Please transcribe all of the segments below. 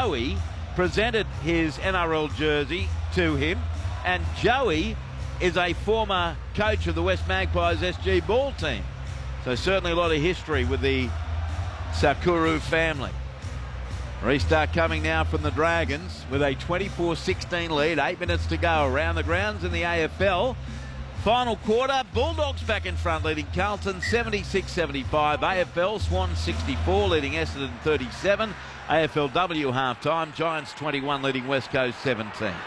Joey presented his NRL jersey to him, and Joey is a former coach of the West Magpies SG ball team. So certainly a lot of history with the Sakuru family. Restart coming now from the Dragons with a 24-16 lead. 8 minutes to go around the grounds in the AFL. Final quarter, Bulldogs back in front, leading Carlton 76-75. AFL, Swans 64, leading Essendon 37. AFLW half-time, Giants 21, leading West Coast 17.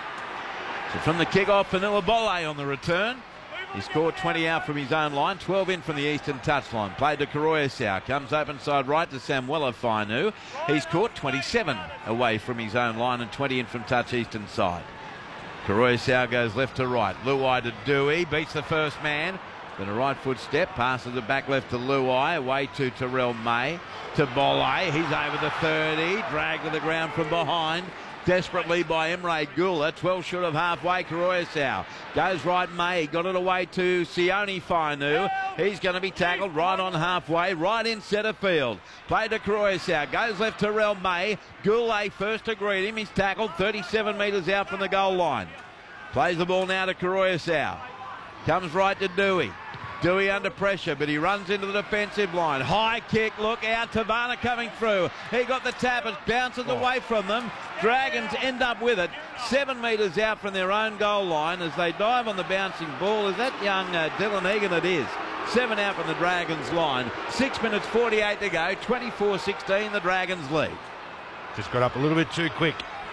So from the kick-off, Fanua on the return. He scored 20 out from his own line, 12 in from the eastern touchline. Played to Karoyasau, comes open side right to Samuela Fainu. He's caught 27 away from his own line and 20 in from touch eastern side. Karoyasau goes left to right. Luai to Dewey, beats the first man. Then a right foot step, passes it back left to Luai, away to Terrell May. To Bolle, he's over the 30, dragged to the ground from behind. Desperately by Emre Gula, 12 short of halfway. Karoyasau goes right, May, got it away to Sione Fainu. He's going to be tackled right on halfway, right in centre field. Play to Karoyasau, goes left to Terrell May. Goulet first to greet him, he's tackled 37 metres out from the goal line. Plays the ball now to Karoyasau. Comes right to Dewey. Dewey under pressure, but he runs into the defensive line. High kick, look out, Tavana coming through. He got the tap, it bounces away from them. Dragons end up with it 7 metres out from their own goal line as they dive on the bouncing ball. Is that young Dylan Egan? It is. 7 out from the Dragons line. 6 minutes 48 to go. 24-16, the Dragons lead. Just got up a little bit too quick.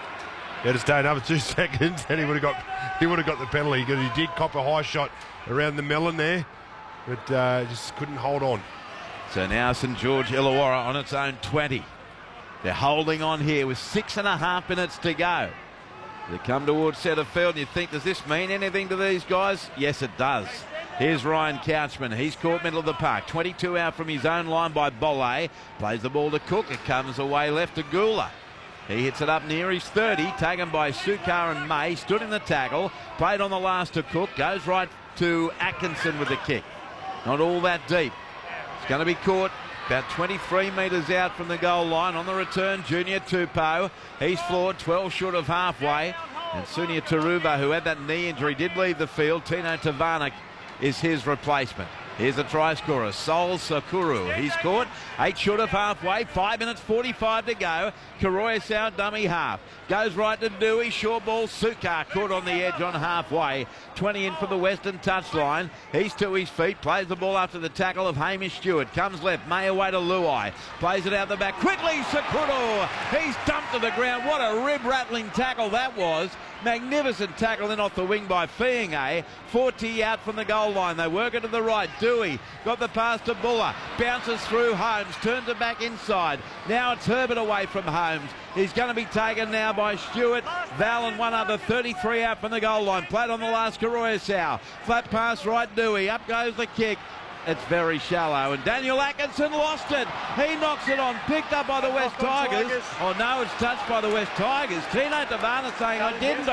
He had to stay another 2 seconds and he would have got the penalty because he did cop a high shot around the melon there, but just couldn't hold on. So now St George Illawarra on its own 20. They're holding on here with 6.5 minutes to go. They come towards centre field and you think, does this mean anything to these guys? Yes, it does. Here's Ryan Couchman. He's caught middle of the park. 22 out from his own line by Bolle. Plays the ball to Cook. It comes away left to Gula. He hits it up near his 30, taken by Sukar and May. Stood in the tackle, played on the last to Cook. Goes right to Atkinson with the kick. Not all that deep. It's going to be caught about 23 metres out from the goal line. On the return, Junior Tupou. He's floored, 12 short of halfway. And Sunia Taruva, who had that knee injury, did leave the field. Tino Tavana is his replacement. Here's the try scorer, Sol Sakuru. He's caught 8 short of halfway. 5 minutes 45 to go. Karoyasau dummy half. Goes right to Dewey. Short ball. Sukar caught on the edge on halfway. 20 in from the western touchline. He's to his feet. Plays the ball after the tackle of Hamish Stewart. Comes left. May away to Luai. Plays it out the back. Quickly, Sakuru. He's dumped to the ground. What a rib-rattling tackle that was. Magnificent tackle in off the wing by Fienge. 40 out from the goal line. They work it to the right. Dewey got the pass to Buller. Bounces through Holmes. Turns it back inside. Now it's Herbert away from Holmes. He's going to be taken now by Stewart. Val and one other. 33 out from the goal line. Played on the last Karoyasau. Flat pass right Dewey. Up goes the kick. It's very shallow, and Daniel Atkinson lost it. He knocks it on, picked up by the West Tigers. Oh no, it's touched by the West Tigers. Tino Tavana saying, I didn't.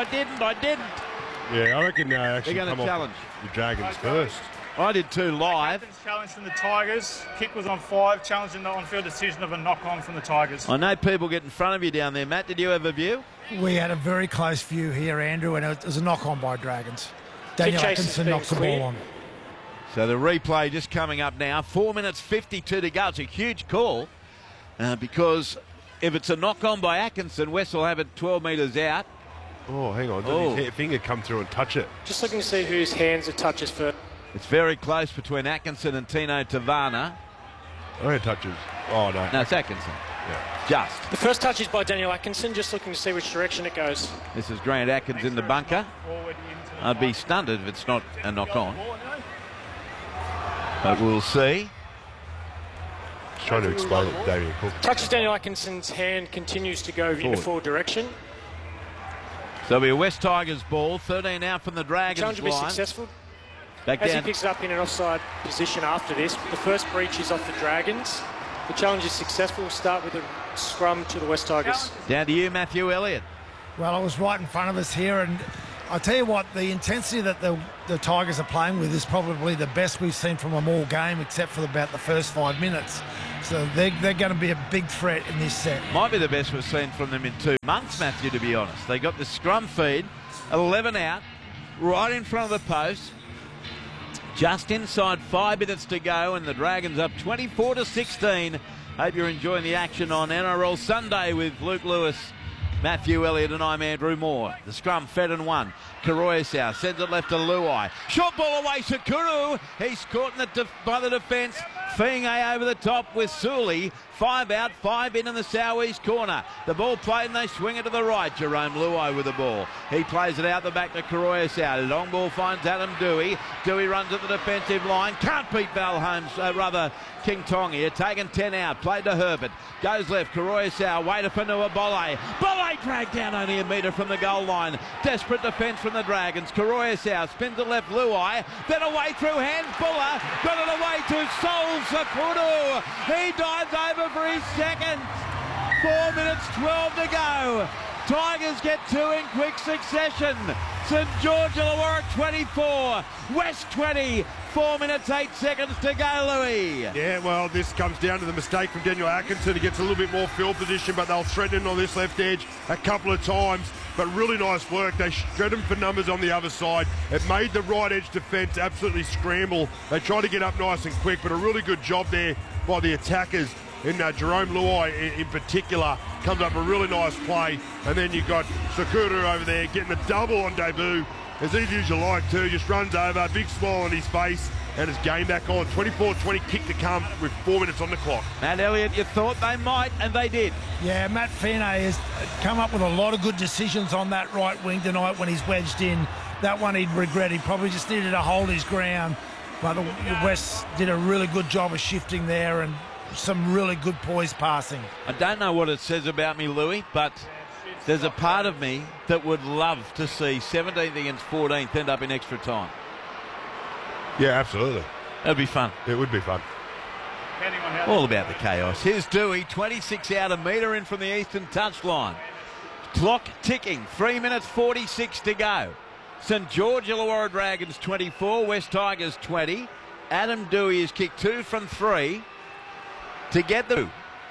Yeah, I reckon actually they're going to challenge the Dragons first. I did too live. Challenge from the Tigers. Kick was on 5, challenging the on-field decision of a knock-on from the Tigers. I know people get in front of you down there. Matt, did you have a view? We had a very close view here, Andrew, and it was a knock-on by Dragons. Daniel Atkinson knocks the ball on. So the replay just coming up now. 4 minutes 52 to go. It's a huge call because if it's a knock-on by Atkinson, West will have it 12 metres out. Oh, hang on. Did his finger come through and touch it? Just looking to see whose hands it touches first. It's very close between Atkinson and Tino Tavana. Oh, it touches. Oh, no. No, it's Atkinson. Yeah. Just. The first touch is by Daniel Atkinson, just looking to see which direction it goes. This is Grant Atkins in the bunker. I'd be stunned if it's not a knock-on. But we'll see. Just trying to explain it to Damien Cook. Touches Daniel Atkinson's hand, continues to go in the forward direction. So it'll be a West Tigers ball, 13 out from the Dragons Challenge will be line. successful. Back As down. he picks it up in an offside position after this, the first breach is off the Dragons. The challenge is successful. We'll start with a scrum to the West Tigers. Down to you, Matthew Elliott. Well, it was right in front of us here, and I tell you what, the intensity that the Tigers are playing with is probably the best we've seen from them all game, except for about the first 5 minutes. So they're going to be a big threat in this set. Might be the best we've seen from them in 2 months, Matthew, to be honest. They got the scrum feed, 11 out, right in front of the post. Just inside 5 minutes to go, and the Dragons up 24-16. Hope you're enjoying the action on NRL Sunday with Luke Lewis, Matthew Elliott, and I'm Andrew Moore. The scrum fed and won. Karoyasau sends it left to Luai. Short ball away, Sakuru. He's caught by the defence. Fiinge over the top with Suli. 5 out, 5 in the southeast corner. The ball played and they swing it to the right. Jerome Luai with the ball. He plays it out the back to Karoyasau. Long ball finds Adam Dewey. Dewey runs at the defensive line. Can't beat Val Holmes, King Tonga. Taken 10 out. Played to Herbert. Goes left. Karoyasau. Way to Fanua Bolle. Bolle dragged down only a metre from the goal line. Desperate defence from the Dragons. Karoyasau spins it left. Luai. Then away through hands. Buller. Got it away to Sol Sakuru. He dives over for his second. 4 minutes 12 to go. Tigers get 2 in quick succession. St George Illawarra 24, West 20, 4 minutes 8 seconds to go, Louis. Yeah, well, this comes down to the mistake from Daniel Atkinson. He gets a little bit more field position, but they'll threaten on this left edge a couple of times. But really nice work. They shred him for numbers on the other side. It made the right edge defence absolutely scramble. They tried to get up nice and quick, but a really good job there by the attackers. And Jerome Luai in particular comes up a really nice play. And then you've got Sakura over there getting a double on debut. As easy as you like to, just runs over, big smile on his face, and his game back on. 24-20 kick to come with 4 minutes on the clock. Matt Elliott, you thought they might, and they did. Yeah, Matt Fiinge has come up with a lot of good decisions on that right wing tonight when he's wedged in. That one he'd regret. He probably just needed to hold his ground. But the West did a really good job of shifting there and some really good poised passing. I don't know what it says about me, Louis, but there's a part of me that would love to see 17th against 14th end up in extra time. Yeah, absolutely. That'd be fun. It would be fun. All about the chaos. Here's Dewey, 26 out, a metre in from the eastern touchline. Clock ticking, 3 minutes 46 to go. St George Illawarra Dragons 24, West Tigers 20. Adam Dewey has kicked 2 from 3 to get the...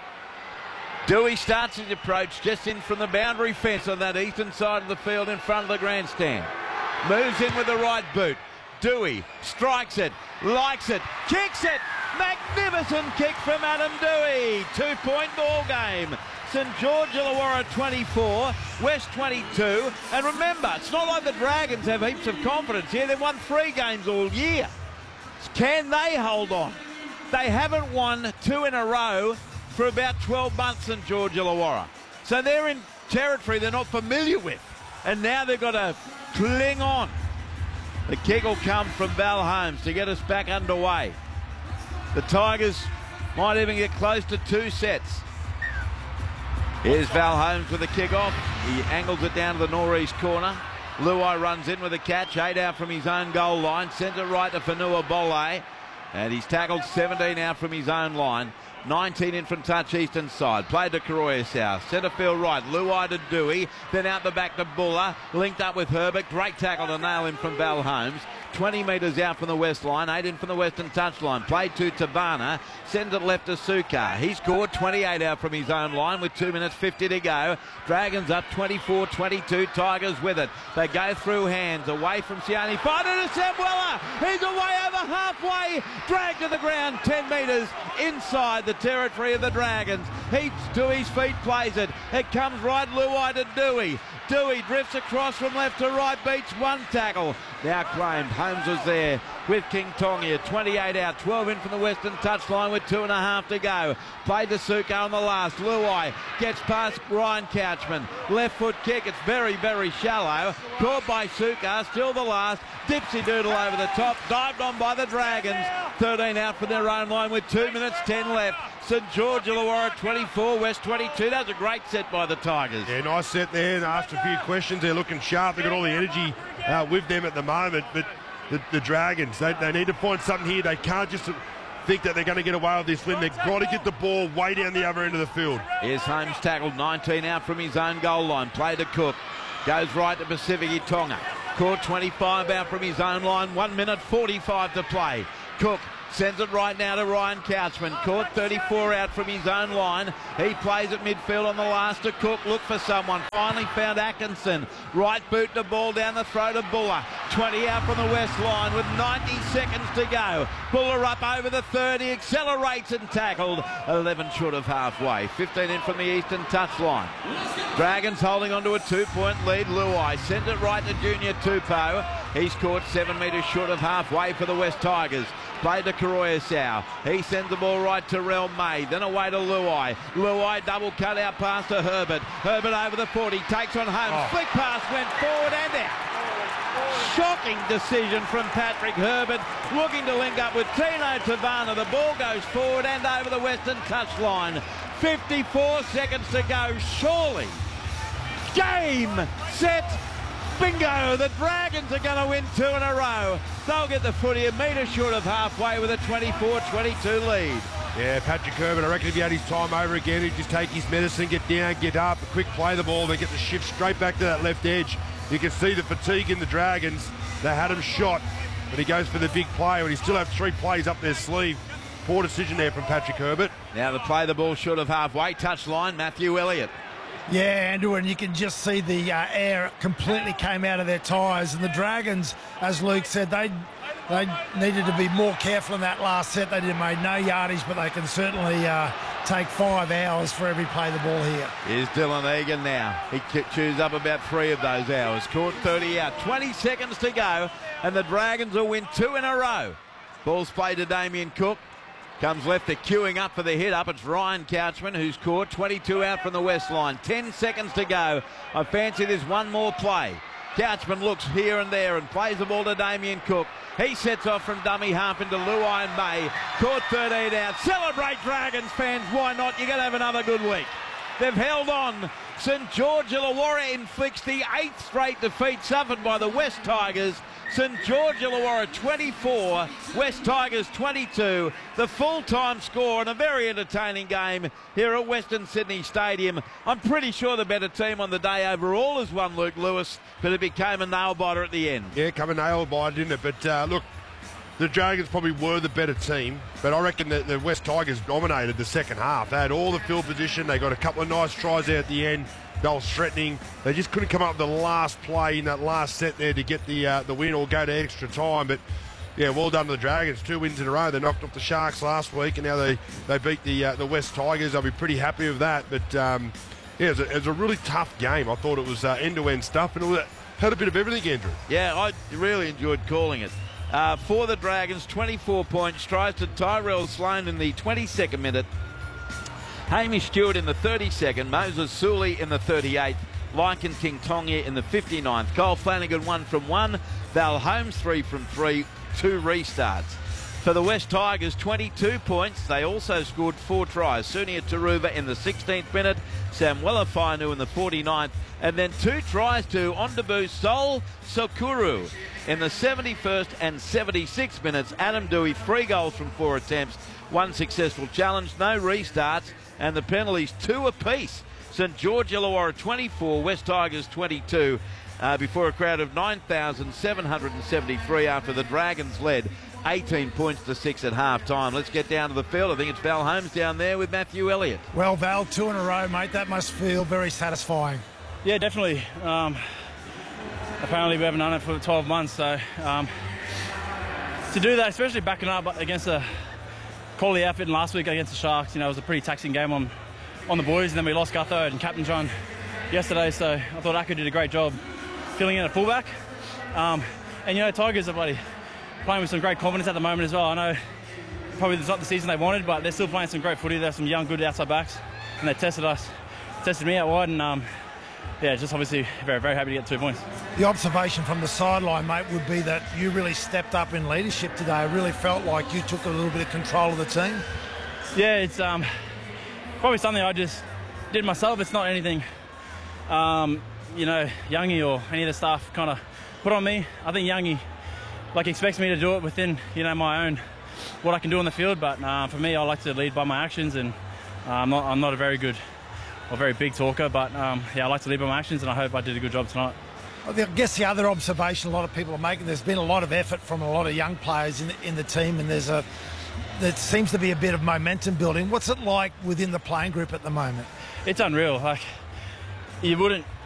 Dewey starts his approach just in from the boundary fence on that eastern side of the field in front of the grandstand. Moves in with the right boot. Dewey strikes it, likes it, kicks it. Magnificent kick from Adam Dewey. 2-point ball game. St George Illawarra 24, West 22. And remember, it's not like the Dragons have heaps of confidence here. They've won 3 games all year. Can they hold on? They haven't won 2 in a row for about 12 months, St George Illawarra. So they're in territory they're not familiar with. And now they've got to cling on. The kick will come from Val Holmes to get us back underway. The Tigers might even get close to 2 sets. Here's Val Holmes with the kick off. He angles it down to the northeast corner. Luai runs in with a catch, 8 out from his own goal line. Sends it right to Fanua Bolle. And he's tackled 17 out from his own line. 19 in from touch eastern side. Played to Karoyasau. Centre field right. Luai to Dewey. Then out the back to Buller. Linked up with Herbert. Great tackle to nail him from Val Holmes. 20 metres out from the west line. 8 in from the western touch line. Played to Tavana. Sends it left to Suka. He scored 28 out from his own line with 2 minutes 50 to go. Dragons up 24-22. Tigers with it. They go through hands. Away from Sione. Find it to Samwella. He's away over halfway. Dragged to the ground 10 metres inside the territory of the Dragons. He to his feet plays it. It comes right Luai to Dewey. Dewey drifts across from left to right, beats 1 tackle. Now claimed. Holmes was there with King Tonga. 28 out, 12 in from the western touchline with 2.5 to go. Played to Suka on the last. Luai gets past Ryan Couchman. Left foot kick. It's very, very shallow. Caught by Suka. Still the last. Dipsy Doodle over the top. Dived on by the Dragons. 13 out for their own line with 2 minutes 10 left. St George Illawarra 24, West 22. That was a great set by the Tigers. Yeah, nice set there. And asked a few questions. They're looking sharp. They've got all the energy with them at the moment. But the Dragons, they need to find something here. They can't just think that they're going to get away with this win. They've got to get the ball way down the other end of the field. Here's Holmes tackled 19 out from his own goal line. Play to Cook. Goes right to Pacific Tonga. Caught 25 out from his own line. 1 minute 45 to play. Cook Sends it right now to Ryan Couchman. Caught 34 out from his own line. He plays at midfield on the last to Cook. Look for someone. Finally found Atkinson. Right boot the ball down the throat of Buller. 20 out from the west line with 90 seconds to go. Buller up over the 30. Accelerates and tackled. 11 short of halfway. 15 in from the eastern touchline. Dragons holding on to a 2-point lead. Luai sends it right to Junior Tupou. He's caught 7 metres short of halfway for the West Tigers. Played to Karoyasau. He sends the ball right to Rel May. Then away to Luai. Luai double cut out pass to Herbert. Herbert over the 40. Takes on Holmes. Flick pass went forward and out. Shocking decision from Patrick Herbert. Looking to link up with Tino Tavana. The ball goes forward and over the western touchline. 54 seconds to go. Surely. Game. Set. Bingo! The Dragons are going to win 2 in a row. They'll get the footy a metre short of halfway with a 24-22 lead. Yeah, Patrick Herbert, I reckon if he had his time over again, he'd just take his medicine, get down, get up, a quick play the ball, then get the shift straight back to that left edge. You can see the fatigue in the Dragons. They had him shot, but he goes for the big play, and he still have 3 plays up their sleeve. Poor decision there from Patrick Herbert. Now the play the ball short of halfway. Touchline, Matthew Elliott. Yeah, Andrew, and you can just see the air completely came out of their tyres. And the Dragons, as Luke said, they needed to be more careful in that last set. They didn't make no yardage, but they can certainly take 5 hours for every play the ball here. Here's Dylan Egan now. He chews up about 3 of those hours. Caught 30 out. 20 seconds to go, and the Dragons will win 2 in a row. Ball's played to Damien Cook. Comes left to queuing up for the hit up. It's Ryan Couchman who's caught 22 out from the west line. 10 seconds to go. I fancy there's one more play. Couchman looks here and there and plays the ball to Damien Cook. He sets off from dummy half into Luai and May. Caught 13 out. Celebrate, Dragons fans. Why not? You're going to have another good week. They've held on. St George Illawarra inflicts the 8th straight defeat suffered by the West Tigers. St George Illawarra 24, West Tigers 22. The full-time score and a very entertaining game here at Western Sydney Stadium. I'm pretty sure the better team on the day overall is one, Luke Lewis, but it became a nail-biter at the end. Yeah, come a nail-biter, didn't it? But look, the Dragons probably were the better team, but I reckon that the West Tigers dominated the second half. They had all the field position. They got a couple of nice tries there at the end. They were threatening. They just couldn't come up with the last play in that last set there to get the win or go to extra time. But, yeah, well done to the Dragons. 2 wins in a row. They knocked off the Sharks last week, and now they beat the West Tigers. I'll be pretty happy with that. But, yeah, it was a really tough game. I thought it was end-to-end stuff, and it had a bit of everything, Andrew. Yeah, I really enjoyed calling it. For the Dragons, 24 points. Tries to Tyrell Sloan in the 22nd minute. Hamish Stewart in the 32nd, Moses Sully in the 38th, Lycan King Tonga in the 59th, Cole Flanagan 1 from 1, Val Holmes 3 from 3, 2 restarts. For the West Tigers, 22 points. They also scored 4 tries. Sunia Taruva in the 16th minute, Samuela Fainu in the 49th, and then 2 tries to Ondabu Sol Sokuru in the 71st and 76th minutes. Adam Dewey, 3 goals from 4 attempts, 1 successful challenge, no restarts, and the penalties 2 apiece. St George Illawarra 24, West Tigers 22, before a crowd of 9,773 after the Dragons led 18 points to 6 at half time. Let's get down to the field. I think it's Val Holmes down there with Matthew Elliott. Well, Val, 2 in a row, mate. That must feel very satisfying. Yeah, definitely. Apparently we haven't done it for 12 months, so to do that, especially backing up against a quality effort in last week against the Sharks, it was a pretty taxing game on the boys, and then we lost Gutho and Captain John yesterday, so I thought Ako did a great job filling in at fullback. And Tigers are playing with some great confidence at the moment as well. I know probably it's not the season they wanted, but they're still playing some great footy. There's some young, good outside backs, and they tested me out wide, and just obviously very, very happy to get 2 points. The observation from the sideline, mate, would be that you really stepped up in leadership today. I really felt like you took a little bit of control of the team. Yeah, it's probably something I just did myself. It's not anything, Youngie or any of the staff kind of put on me. I think Youngie expects me to do it within my own what I can do on the field. But for me, I like to lead by my actions, and I'm not a very good or very big talker. But I like to lead by my actions, and I hope I did a good job tonight. I guess the other observation a lot of people are making, there's been a lot of effort from a lot of young players in the team, and there's a there seems to be a bit of momentum building. What's it like within the playing group at the moment? It's unreal. Like, you wouldn't